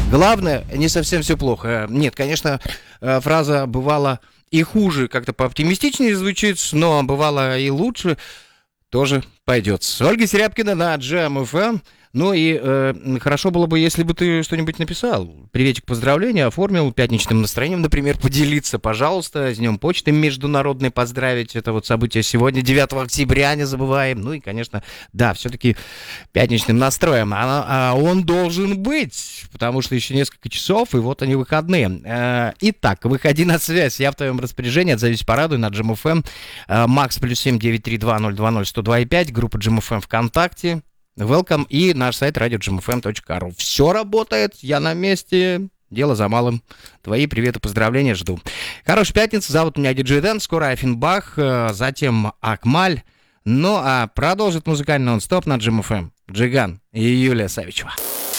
Главное, не совсем все плохо. Нет, конечно, фраза бывала и хуже, как-то пооптимистичнее звучит, но бывало и лучше. Тоже пойдет. Ольга Серябкина на Jam FM. Ну и хорошо было бы, если бы ты что-нибудь написал. Приветик, поздравления, оформил пятничным настроением, например, поделиться, пожалуйста, с Днем почты международной поздравить. Это вот событие сегодня, 9 октября, не забываем. Ну и, конечно, да, все-таки пятничным настроем. А он должен быть, потому что еще несколько часов, и вот они выходные. Итак, выходи на связь, я в твоем распоряжении, отзовись, порадуй на Jam FM. Макс +7 932 020 102,5, группа Jam FM ВКонтакте. Welcome и наш сайт radio.gmfm.ru. Все работает, я на месте, дело за малым. Твои приветы, поздравления жду. Хорошей пятницы, зовут меня Диджей Дэн, скоро Айфенбах, затем Акмаль. Ну а продолжит музыкальный нон-стоп на Jam FM Джиган и Юлия Савичева.